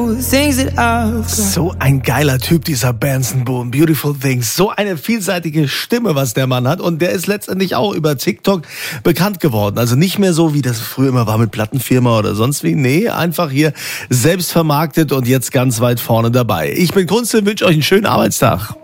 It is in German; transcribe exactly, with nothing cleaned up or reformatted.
So ein geiler Typ, dieser Benson Boone. Beautiful Things. So eine vielseitige Stimme, was der Mann hat. Und der ist letztendlich auch über TikTok bekannt geworden. Also nicht mehr so, wie das früher immer war mit Plattenfirma oder sonst wie. Nee, einfach hier selbst vermarktet und jetzt ganz weit vorne dabei. Ich bin Kunze, wünsche euch einen schönen Arbeitstag.